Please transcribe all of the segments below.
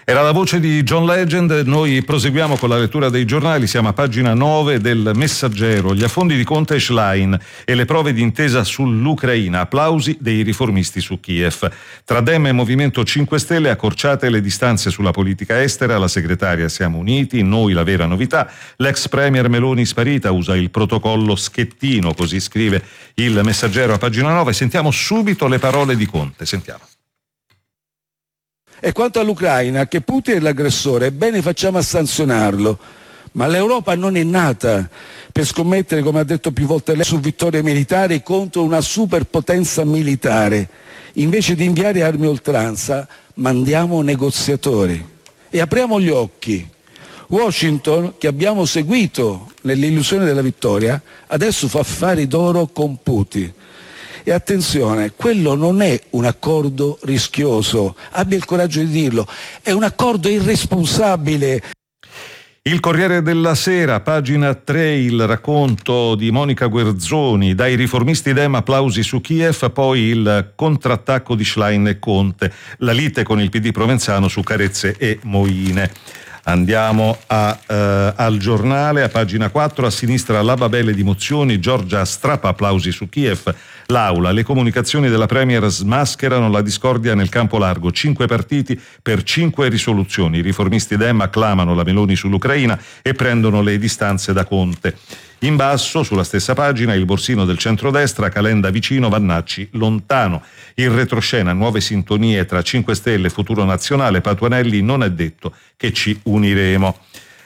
Era la voce di John Legend. Noi proseguiamo con la lettura dei giornali, siamo a pagina 9 del Messaggero. Gli affondi di Conte e Schlein e le prove d'intesa sull'Ucraina, applausi dei riformisti su Kiev. Tra Dem e Movimento 5 Stelle accorciate le distanze sulla politica estera, la segretaria Siamo Uniti, noi la vera novità, l'ex premier Meloni sparita, usa il protocollo Schettino, così scrive il Messaggero a pagina 9. Sentiamo subito le parole di Conte, sentiamo. E quanto all'Ucraina, che Putin è l'aggressore, bene facciamo a sanzionarlo, ma l'Europa non è nata per scommettere, come ha detto più volte lei, su vittorie militari contro una superpotenza militare. Invece di inviare armi a oltranza, mandiamo negoziatori e apriamo gli occhi. Washington, che abbiamo seguito nell'illusione della vittoria, adesso fa affari d'oro con Putin. E attenzione, quello non è un accordo rischioso, abbia il coraggio di dirlo, è un accordo irresponsabile. Il Corriere della Sera, pagina 3, il racconto di Monica Guerzoni, dai riformisti Dem applausi su Kiev, poi il contrattacco di Schlein e Conte, la lite con il PD provenzano su Carezze e Moine. Andiamo al Giornale, a pagina 4, a sinistra la Babele di mozioni, Giorgia strappa applausi su Kiev, l'Aula, le comunicazioni della Premier smascherano la discordia nel campo largo, 5 partiti per 5 risoluzioni, i riformisti Dem acclamano la Meloni sull'Ucraina e prendono le distanze da Conte. In basso, sulla stessa pagina, il borsino del centrodestra, Calenda vicino, Vannacci lontano. Il retroscena, nuove sintonie tra 5 Stelle e Futuro Nazionale, Patuanelli, non è detto che ci uniremo.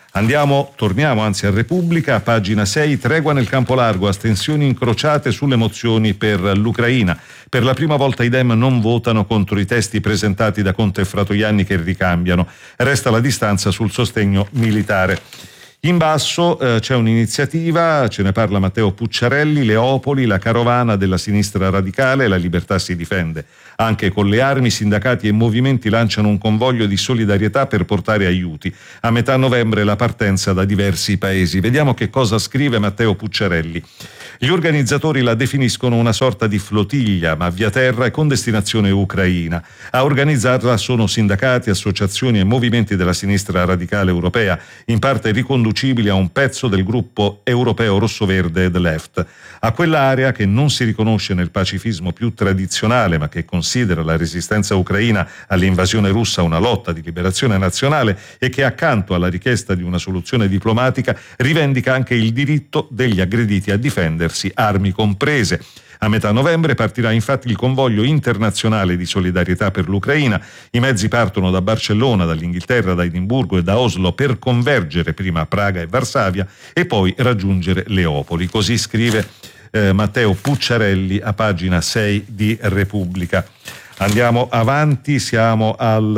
Torniamo a Repubblica, a pagina 6, tregua nel campo largo, astensioni incrociate sulle mozioni per l'Ucraina. Per la prima volta i Dem non votano contro i testi presentati da Conte e Fratoianni che ricambiano. Resta la distanza sul sostegno militare. In basso c'è un'iniziativa, ce ne parla Matteo Pucciarelli, Leopoli, la carovana della sinistra radicale, la libertà si difende. Anche con le armi, sindacati e movimenti lanciano un convoglio di solidarietà per portare aiuti. A metà novembre la partenza da diversi paesi. Vediamo che cosa scrive Matteo Pucciarelli. Gli organizzatori la definiscono una sorta di flottiglia, ma via terra e con destinazione ucraina. A organizzarla sono sindacati, associazioni e movimenti della sinistra radicale europea, in parte riconducibili a un pezzo del gruppo europeo rosso-verde The Left. A quell'area che non si riconosce nel pacifismo più tradizionale, ma che considera la resistenza ucraina all'invasione russa una lotta di liberazione nazionale e che accanto alla richiesta di una soluzione diplomatica rivendica anche il diritto degli aggrediti a difendersi, armi comprese. A metà novembre partirà infatti il convoglio internazionale di solidarietà per l'Ucraina. I mezzi partono da Barcellona, dall'Inghilterra, da Edimburgo e da Oslo per convergere prima a Praga e Varsavia e poi raggiungere Leopoli. Così scrive Matteo Pucciarelli a pagina 6 di Repubblica. Andiamo avanti, torniamo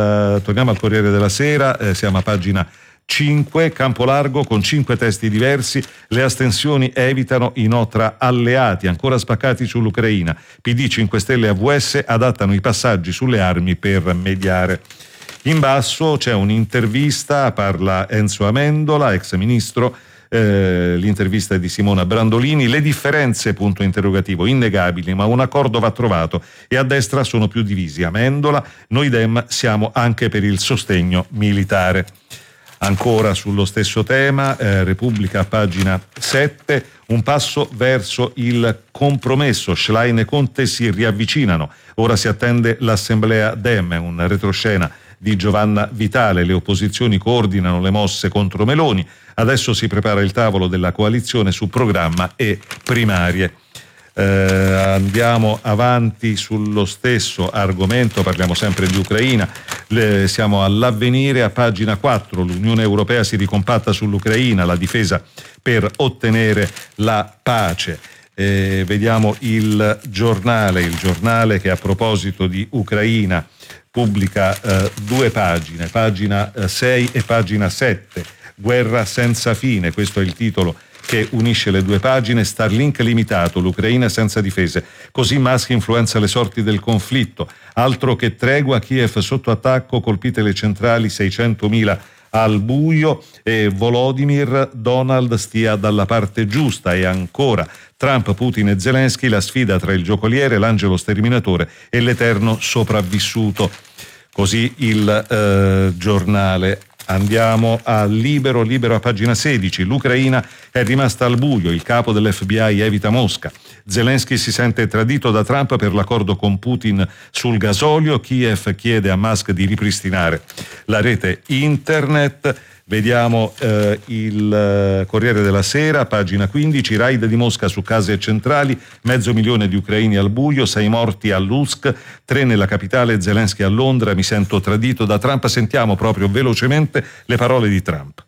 al Corriere della Sera, siamo a pagina 5, campo largo con 5 testi diversi, le astensioni evitano i no tra alleati, ancora spaccati sull'Ucraina. PD, 5 Stelle e AVS adattano i passaggi sulle armi per mediare. In basso c'è un'intervista, parla Enzo Amendola, ex ministro, l'intervista è di Simona Brandolini, le differenze, punto interrogativo, innegabili, ma un accordo va trovato e a destra sono più divisi. Amendola, noi Dem siamo anche per il sostegno militare. Ancora sullo stesso tema, Repubblica, pagina 7, un passo verso il compromesso, Schlein e Conte si riavvicinano, ora si attende l'assemblea Dem, un retroscena di Giovanna Vitale, le opposizioni coordinano le mosse contro Meloni, adesso si prepara il tavolo della coalizione su programma e primarie. Andiamo avanti sullo stesso argomento, parliamo sempre di Ucraina, siamo all'Avvenire a pagina 4, l'Unione Europea si ricompatta sull'Ucraina, la difesa per ottenere la pace. Vediamo il giornale che a proposito di Ucraina pubblica 2 pagine, pagina 6 e pagina 7, guerra senza fine, questo è il titolo che unisce le 2 pagine. Starlink limitato, l'Ucraina senza difese, così Musk influenza le sorti del conflitto, altro che tregua, Kiev sotto attacco, colpite le centrali, 600.000 al buio e Volodymyr, Donald stia dalla parte giusta. E ancora Trump, Putin e Zelensky, la sfida tra il giocoliere, l'angelo sterminatore e l'eterno sopravvissuto. Così il giornale. Andiamo a Libero a pagina 16. L'Ucraina è rimasta al buio, il capo dell'FBI evita Mosca. Zelensky si sente tradito da Trump per l'accordo con Putin sul gasolio. Kiev chiede a Musk di ripristinare la rete internet. Vediamo il Corriere della Sera, pagina 15, raid di Mosca su case e centrali, 500.000 di ucraini al buio, 6 morti a Lutsk, 3 nella capitale, Zelensky a Londra, mi sento tradito da Trump. Sentiamo proprio velocemente le parole di Trump.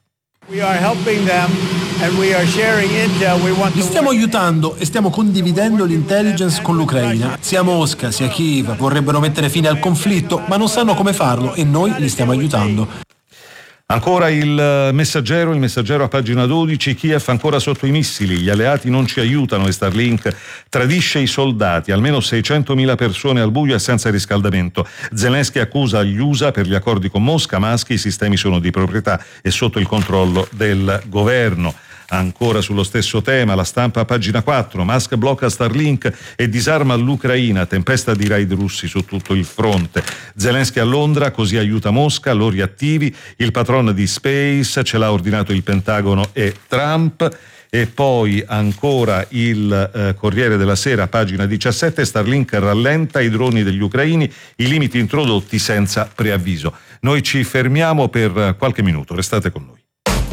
Li stiamo aiutando e stiamo condividendo l'intelligence con l'Ucraina. Sia Mosca sia Kiev vorrebbero mettere fine al conflitto, ma non sanno come farlo e noi li stiamo aiutando. Ancora il Messaggero a pagina 12, Kiev ancora sotto i missili, gli alleati non ci aiutano e Starlink tradisce i soldati, almeno 600.000 persone al buio e senza riscaldamento. Zelensky accusa gli USA per gli accordi con Mosca, Musk, i sistemi sono di proprietà e sotto il controllo del governo. Ancora sullo stesso tema, La Stampa, pagina 4, Musk blocca Starlink e disarma l'Ucraina, tempesta di raid russi su tutto il fronte. Zelensky a Londra, così aiuta Mosca, lo riattivi, il patron di Space, ce l'ha ordinato il Pentagono e Trump. E poi ancora il Corriere della Sera, pagina 17, Starlink rallenta i droni degli ucraini, i limiti introdotti senza preavviso. Noi ci fermiamo per qualche minuto, restate con noi.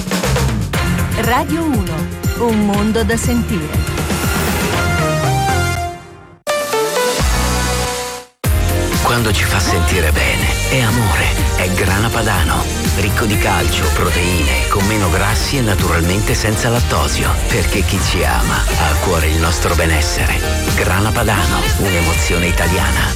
Radio 1, un mondo da sentire. Quando ci fa sentire bene, è amore, è Grana Padano. Ricco di calcio, proteine, con meno grassi e naturalmente senza lattosio. Perché chi ci ama ha a cuore il nostro benessere. Grana Padano, un'emozione italiana.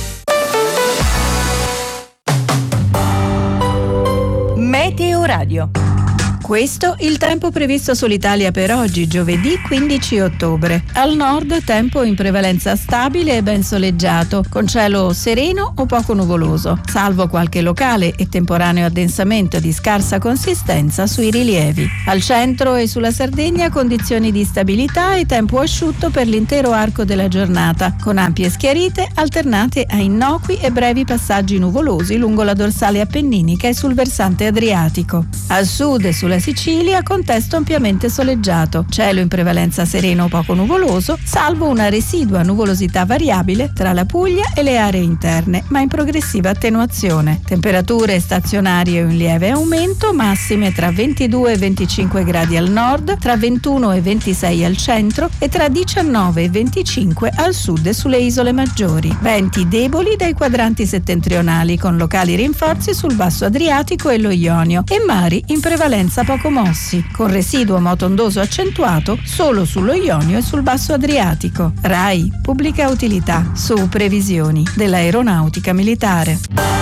Meteo Radio. Questo il tempo previsto sull'Italia per oggi, giovedì 15 ottobre. Al nord tempo in prevalenza stabile e ben soleggiato, con cielo sereno o poco nuvoloso, salvo qualche locale e temporaneo addensamento di scarsa consistenza sui rilievi. Al centro e sulla Sardegna condizioni di stabilità e tempo asciutto per l'intero arco della giornata, con ampie schiarite alternate a innocui e brevi passaggi nuvolosi lungo la dorsale appenninica e sul versante adriatico. Al sud e sulla Sicilia contesto ampiamente soleggiato, cielo in prevalenza sereno o poco nuvoloso, salvo una residua nuvolosità variabile tra la Puglia e le aree interne, ma in progressiva attenuazione. Temperature stazionarie in lieve aumento, massime tra 22 e 25 gradi al nord, tra 21 e 26 al centro e tra 19 e 25 al sud e sulle isole maggiori. Venti deboli dai quadranti settentrionali, con locali rinforzi sul basso Adriatico e lo Ionio, e mari in prevalenza poco mossi, con residuo moto ondoso accentuato solo sullo Ionio e sul basso Adriatico. RAI, pubblica utilità, su previsioni dell'aeronautica militare.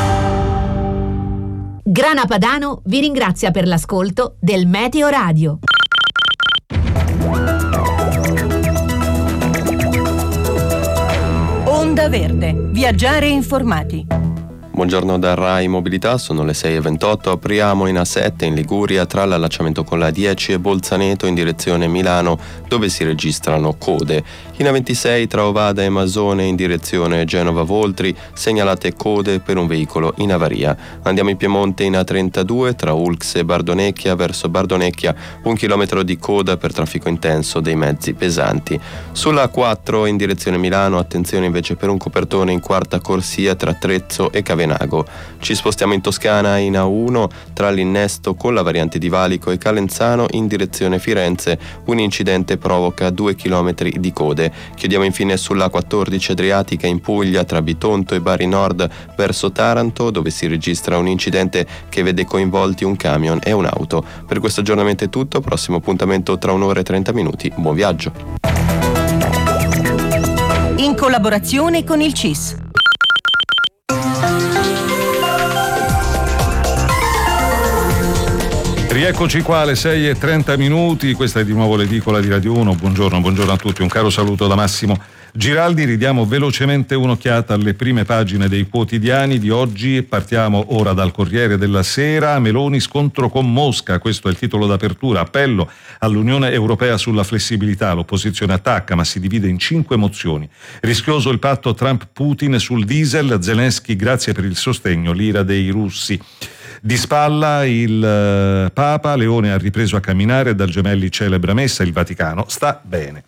Grana Padano vi ringrazia per l'ascolto del Meteo Radio. Onda Verde, viaggiare informati. Buongiorno da Rai Mobilità, sono le 6:28, apriamo in A7 in Liguria tra l'allacciamento con la 10 e Bolzaneto in direzione Milano, dove si registrano code. In A26 tra Ovada e Masone in direzione Genova-Voltri, segnalate code per un veicolo in avaria. Andiamo in Piemonte in A32 tra Ulx e Bardonecchia verso Bardonecchia, 1 chilometro di coda per traffico intenso dei mezzi pesanti. Sulla A4 in direzione Milano, attenzione invece per un copertone in quarta corsia tra Trezzo e Cavenago. Ci spostiamo in Toscana in A1 tra l'innesto con la variante di Valico e Calenzano in direzione Firenze, un incidente provoca 2 chilometri di code. Chiudiamo infine sulla A14 Adriatica in Puglia tra Bitonto e Bari Nord verso Taranto, dove si registra un incidente che vede coinvolti un camion e un'auto. Per questo aggiornamento è tutto, prossimo appuntamento tra 1 ora e 30 minuti. Buon viaggio! In collaborazione con il CIS. Rieccoci qua alle 6:30, questa è di nuovo l'edicola di Radio 1, buongiorno a tutti, un caro saluto da Massimo Giraldi. Ridiamo velocemente un'occhiata alle prime pagine dei quotidiani di oggi. Partiamo ora dal Corriere della Sera. Meloni scontro con Mosca, questo è il titolo d'apertura. Appello all'Unione Europea sulla flessibilità, l'opposizione attacca ma si divide in 5 mozioni. Rischioso il patto Trump-Putin sul diesel, Zelensky grazie per il sostegno, l'ira dei russi. Di spalla il Papa, Leone ha ripreso a camminare, dal Gemelli celebra messa, il Vaticano sta bene.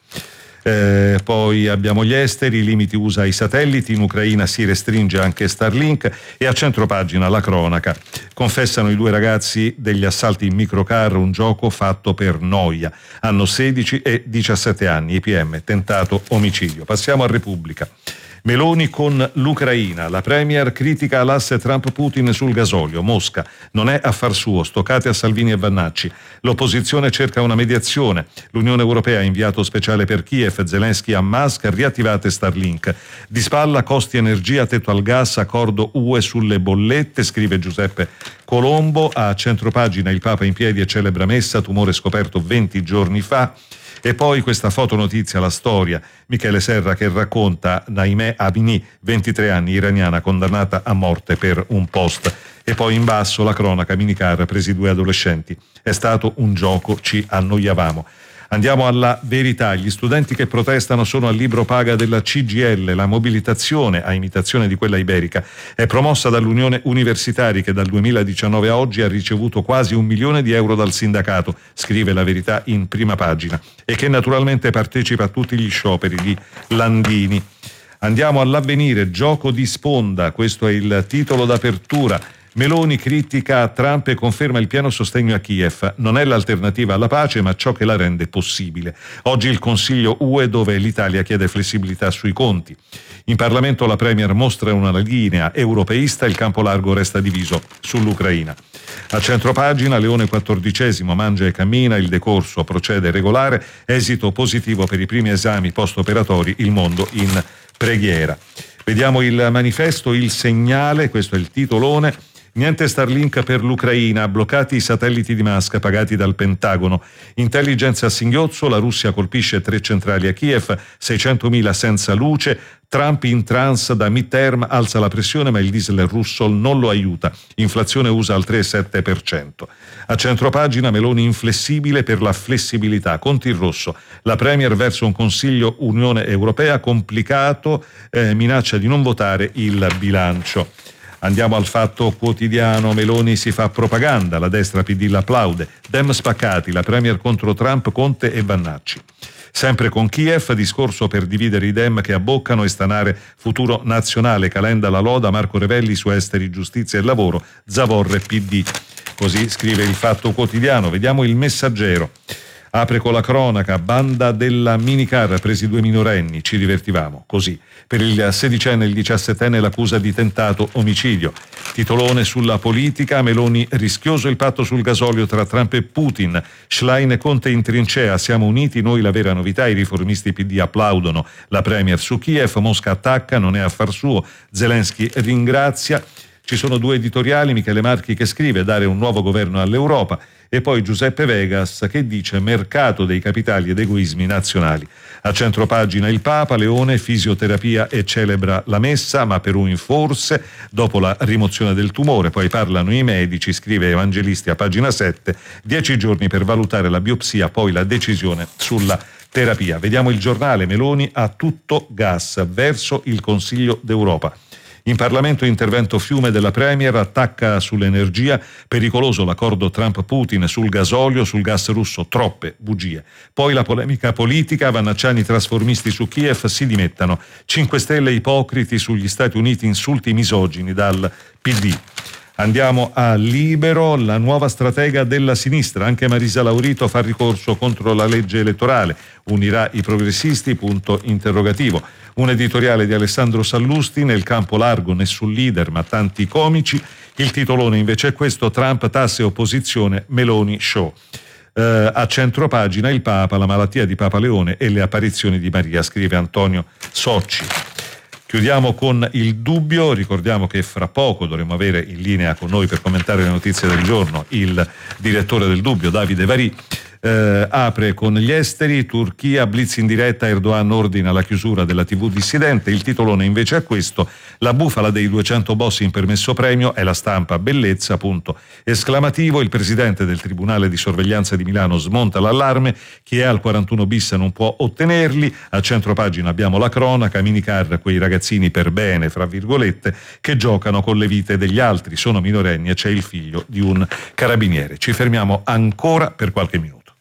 Poi abbiamo gli esteri, i limiti USA ai satelliti, in Ucraina si restringe anche Starlink e a centropagina la cronaca. Confessano i 2 ragazzi degli assalti in microcar, un gioco fatto per noia. Hanno 16 e 17 anni, IPM, tentato omicidio. Passiamo a Repubblica. Meloni con l'Ucraina, la premier critica l'asse Trump-Putin sul gasolio, Mosca non è affar suo, stoccate a Salvini e Vannacci, l'opposizione cerca una mediazione, l'Unione Europea ha inviato speciale per Kiev, Zelensky a Musk, riattivate Starlink, di spalla costi energia, tetto al gas, accordo UE sulle bollette, scrive Giuseppe Colombo, a centropagina il Papa in piedi e celebra messa, tumore scoperto 20 giorni fa. E poi questa fotonotizia, la storia, Michele Serra che racconta Naimeh Amini, 23 anni, iraniana, condannata a morte per un post. E poi in basso la cronaca, minicar, presi 2 adolescenti. È stato un gioco, ci annoiavamo. Andiamo alla Verità. Gli studenti che protestano sono al libro paga della CGIL. La mobilitazione, a imitazione di quella iberica, è promossa dall'Unione Universitari che dal 2019 a oggi ha ricevuto quasi 1 milione di euro dal sindacato, scrive la Verità in prima pagina, e che naturalmente partecipa a tutti gli scioperi di Landini. Andiamo all'Avvenire, gioco di sponda, questo è il titolo d'apertura. Meloni critica Trump e conferma il pieno sostegno a Kiev. Non è l'alternativa alla pace, ma ciò che la rende possibile. Oggi il Consiglio UE, dove l'Italia chiede flessibilità sui conti. In Parlamento la Premier mostra una linea europeista, il campo largo resta diviso sull'Ucraina. A centropagina Leone XIV mangia e cammina, il decorso procede regolare, esito positivo per i primi esami post-operatori, il mondo in preghiera. Vediamo il manifesto, il segnale, questo è il titolone. Niente Starlink per l'Ucraina, bloccati i satelliti di Musk pagati dal Pentagono. Intelligence a singhiozzo, la Russia colpisce 3 centrali a Kiev, 600.000 senza luce, Trump in trance da midterm, alza la pressione ma il diesel russo non lo aiuta, inflazione USA al 3,7%. A centropagina Meloni inflessibile per la flessibilità, conti in rosso, la Premier verso un Consiglio Unione Europea complicato, minaccia di non votare il bilancio. Andiamo al Fatto Quotidiano, Meloni si fa propaganda, la destra PD l'applaude, Dem spaccati, la Premier contro Trump, Conte e Vannacci. Sempre con Kiev, discorso per dividere i Dem che abboccano e stanare futuro nazionale, Calenda la loda, Marco Revelli su esteri, giustizia e lavoro, Zavorre PD. Così scrive il Fatto Quotidiano. Vediamo il Messaggero. Apre con la cronaca, banda della minicar, presi 2 minorenni, ci divertivamo, così. Per il 16enne e il 17enne l'accusa di tentato omicidio. Titolone sulla politica, Meloni rischioso il patto sul gasolio tra Trump e Putin. Schlein e Conte in trincea, siamo uniti, noi la vera novità, i riformisti PD applaudono. La Premier su Kiev, Mosca attacca, non è affar suo, Zelensky ringrazia. Ci sono 2 editoriali, Michele Marchi che scrive dare un nuovo governo all'Europa e poi Giuseppe Vegas che dice mercato dei capitali ed egoismi nazionali. A centropagina il Papa, Leone, fisioterapia e celebra la messa, ma per un forse dopo la rimozione del tumore, poi parlano i medici, scrive Evangelisti a pagina 7, 10 giorni per valutare la biopsia, poi la decisione sulla terapia. Vediamo il Giornale, Meloni a tutto gas verso il Consiglio d'Europa. In Parlamento intervento fiume della Premier, attacca sull'energia, pericoloso l'accordo Trump-Putin sul gasolio, sul gas russo, troppe bugie. Poi la polemica politica, Vannacciani trasformisti su Kiev si dimettano, 5 Stelle ipocriti sugli Stati Uniti, insulti misogini dal PD. Andiamo a Libero, la nuova stratega della sinistra, anche Marisa Laurito fa ricorso contro la legge elettorale, unirà i progressisti, punto interrogativo. Un editoriale di Alessandro Sallusti, nel campo largo nessun leader ma tanti comici, il titolone invece è questo, Trump, tasse, opposizione, Meloni show. A centropagina il Papa, la malattia di Papa Leone e le apparizioni di Maria, scrive Antonio Socci. Chiudiamo con il Dubbio, ricordiamo che fra poco dovremo avere in linea con noi per commentare le notizie del giorno il direttore del Dubbio, Davide Varì. Apre con gli esteri, Turchia, blitz in diretta, Erdogan ordina la chiusura della TV dissidente. Il titolone invece è questo: la bufala dei 200 boss in permesso premio è la stampa, bellezza, punto esclamativo. Il presidente del Tribunale di Sorveglianza di Milano smonta l'allarme, chi è al 41 bis non può ottenerli. A centropagina abbiamo la cronaca, minicar, quei ragazzini per bene, fra virgolette, che giocano con le vite degli altri, sono minorenni e c'è il figlio di un carabiniere. Ci fermiamo ancora per qualche minuto.